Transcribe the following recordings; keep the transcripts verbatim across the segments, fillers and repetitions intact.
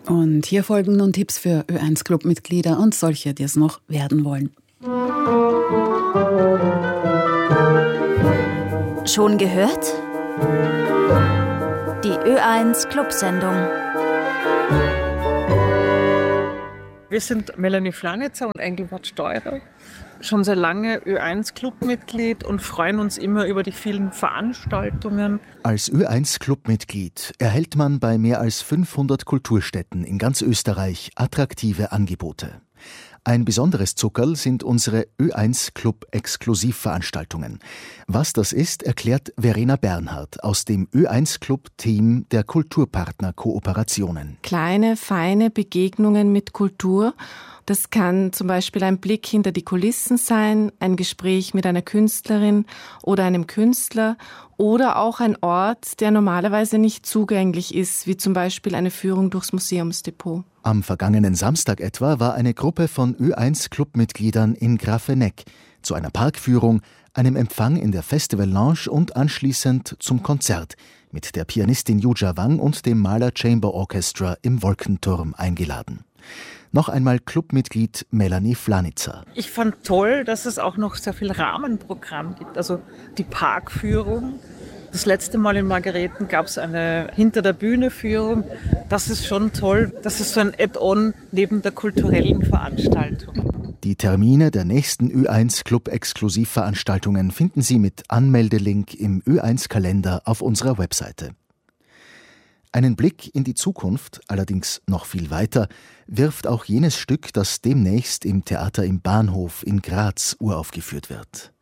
Und hier folgen nun Tipps für Ö eins Clubmitglieder und solche, die es noch werden wollen. Schon gehört? Die Ö eins Clubsendung. Wir sind Melanie Flanitzer und Engelbert Steurer, schon sehr lange Ö eins Clubmitglied und freuen uns immer über die vielen Veranstaltungen. Als Ö eins Clubmitglied erhält man bei mehr als fünfhundert Kulturstätten in ganz Österreich attraktive Angebote. Ein besonderes Zuckerl sind unsere Ö eins Club Exklusivveranstaltungen. Was das ist, erklärt Verena Bernhard aus dem Ö eins Club Team der Kulturpartner-Kooperationen. Kleine, feine Begegnungen mit Kultur. Das kann zum Beispiel ein Blick hinter die Kulissen sein, ein Gespräch mit einer Künstlerin oder einem Künstler oder auch ein Ort, der normalerweise nicht zugänglich ist, wie zum Beispiel eine Führung durchs Museumsdepot. Am vergangenen Samstag etwa war eine Gruppe von Ö eins Clubmitgliedern in Grafeneck zu einer Parkführung, einem Empfang in der Festival Lounge und anschließend zum Konzert mit der Pianistin Yuja Wang und dem Mahler Chamber Orchestra im Wolkenturm eingeladen. Noch einmal Clubmitglied Melanie Flanitzer. Ich fand toll, dass es auch noch sehr viel Rahmenprogramm gibt. Also die Parkführung. Das letzte Mal in Margareten gab es eine Hinter-der-Bühne-Führung. Das ist schon toll. Das ist so ein Add-on neben der kulturellen Veranstaltung. Die Termine der nächsten Ö eins Club-Exklusivveranstaltungen finden Sie mit Anmeldelink im Ö eins Kalender auf unserer Webseite. Einen Blick in die Zukunft, allerdings noch viel weiter, wirft auch jenes Stück, das demnächst im Theater im Bahnhof in Graz uraufgeführt wird.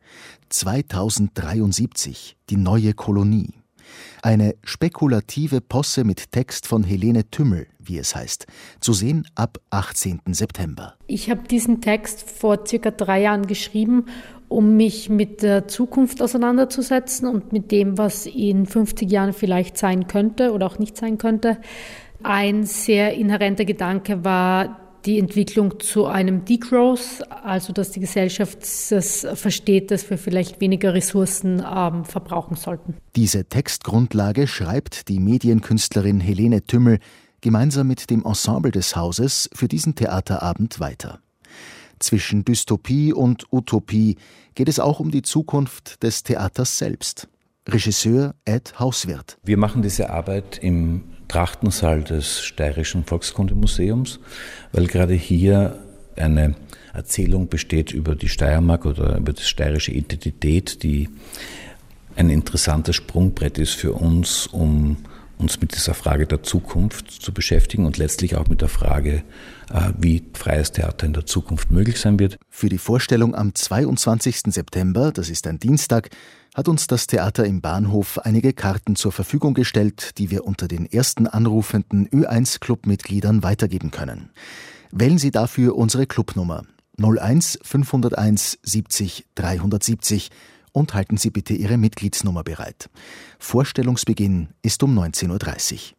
zweitausenddreiundsiebzig, die neue Kolonie. Eine spekulative Posse mit Text von Helene Tümmel, wie es heißt. Zu sehen ab achtzehnten September. Ich habe diesen Text vor circa drei Jahren geschrieben, um mich mit der Zukunft auseinanderzusetzen und mit dem, was in fünfzig Jahren vielleicht sein könnte oder auch nicht sein könnte. Ein sehr inhärenter Gedanke war die Entwicklung zu einem Degrowth, also dass die Gesellschaft das versteht, dass wir vielleicht weniger Ressourcen ähm, verbrauchen sollten. Diese Textgrundlage schreibt die Medienkünstlerin Helene Tümmel gemeinsam mit dem Ensemble des Hauses für diesen Theaterabend weiter. Zwischen Dystopie und Utopie geht es auch um die Zukunft des Theaters selbst. Regisseur Ed Hauswirth. Wir machen diese Arbeit im Trachtensaal des Steirischen Volkskundemuseums, weil gerade hier eine Erzählung besteht über die Steiermark oder über die steirische Identität, die ein interessantes Sprungbrett ist für uns, um uns mit dieser Frage der Zukunft zu beschäftigen und letztlich auch mit der Frage, wie freies Theater in der Zukunft möglich sein wird. Für die Vorstellung am zweiundzwanzigsten September, das ist ein Dienstag, hat uns das Theater im Bahnhof einige Karten zur Verfügung gestellt, die wir unter den ersten anrufenden Ö eins Clubmitgliedern weitergeben können. Wählen Sie dafür unsere Clubnummer null eins fünfhunderteins siebzig dreihundertsiebzig und halten Sie bitte Ihre Mitgliedsnummer bereit. Vorstellungsbeginn ist um neunzehn Uhr dreißig.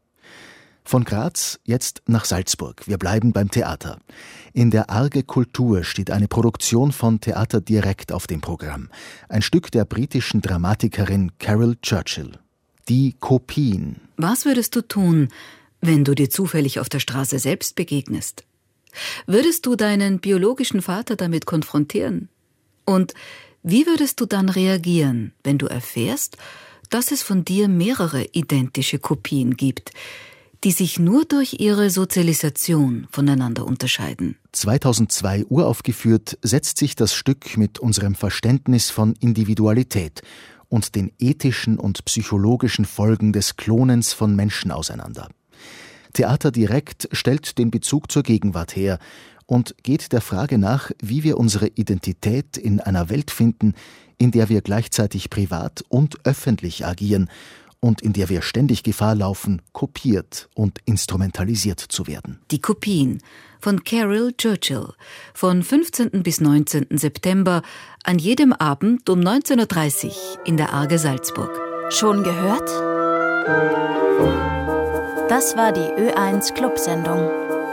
Von Graz jetzt nach Salzburg. Wir bleiben beim Theater. In der Arge Kultur steht eine Produktion von Theater Direkt auf dem Programm. Ein Stück der britischen Dramatikerin Carol Churchill. Die Kopien. Was würdest du tun, wenn du dir zufällig auf der Straße selbst begegnest? Würdest du deinen biologischen Vater damit konfrontieren? Und wie würdest du dann reagieren, wenn du erfährst, dass es von dir mehrere identische Kopien gibt, die sich nur durch ihre Sozialisation voneinander unterscheiden? zweitausendzwei uraufgeführt, setzt sich das Stück mit unserem Verständnis von Individualität und den ethischen und psychologischen Folgen des Klonens von Menschen auseinander. Theater Direkt stellt den Bezug zur Gegenwart her und geht der Frage nach, wie wir unsere Identität in einer Welt finden, in der wir gleichzeitig privat und öffentlich agieren und in der wir ständig Gefahr laufen, kopiert und instrumentalisiert zu werden. Die Kopien von Carol Churchill von fünfzehnten bis neunzehnten September an jedem Abend um neunzehn Uhr dreißig in der Arge Salzburg. Schon gehört? Das war die Ö eins Clubsendung.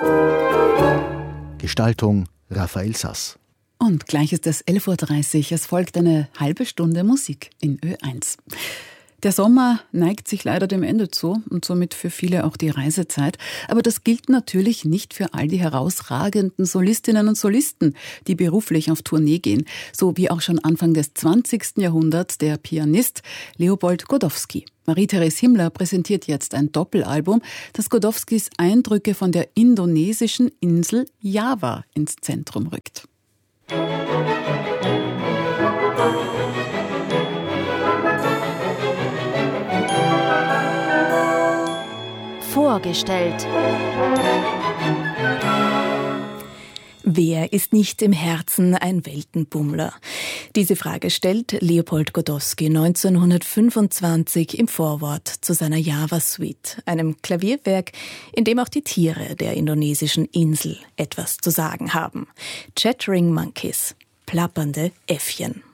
Gestaltung Raphael Sass. Und gleich ist es elf Uhr dreißig. Es folgt eine halbe Stunde Musik in Ö eins. Der Sommer neigt sich leider dem Ende zu und somit für viele auch die Reisezeit. Aber das gilt natürlich nicht für all die herausragenden Solistinnen und Solisten, die beruflich auf Tournee gehen. So wie auch schon Anfang des zwanzigsten Jahrhunderts der Pianist Leopold Godowsky. Marie-Therese Himmler präsentiert jetzt ein Doppelalbum, das Godowskys Eindrücke von der indonesischen Insel Java ins Zentrum rückt. Vorgestellt. Wer ist nicht im Herzen ein Weltenbummler? Diese Frage stellt Leopold Godowsky neunzehnhundertfünfundzwanzig im Vorwort zu seiner Java-Suite, einem Klavierwerk, in dem auch die Tiere der indonesischen Insel etwas zu sagen haben. Chattering Monkeys, plappernde Äffchen.